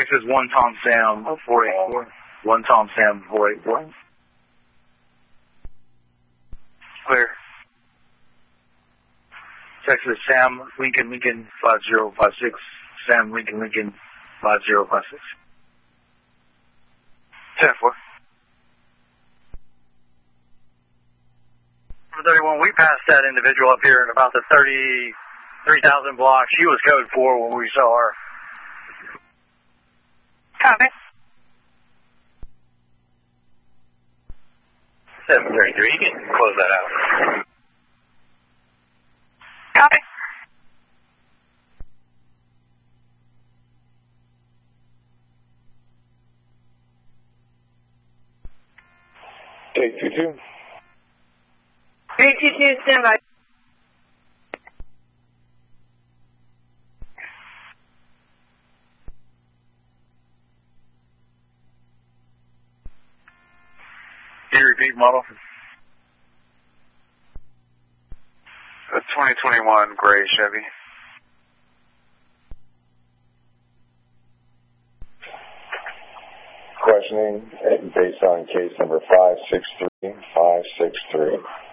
Texas 1 Tom Sam 484. 1 Tom Sam 484. Clear. Texas Sam Lincoln 5056. Sam Lincoln 5056. 10-4. 31, we passed that individual up here at about the 33,000 block. She was code 4 when we saw her. Copy. 733, you can close that out. Copy. Take 22. 322, stand by. Can you repeat model? A 2021 gray Chevy. Questioning based on case number 563.